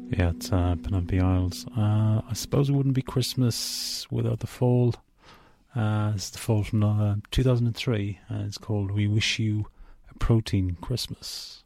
Yeah, it's Penelope Isles. I suppose it wouldn't be Christmas without the Fall. It's the Fall from 2003, and it's called "We Wish You a Protein Christmas."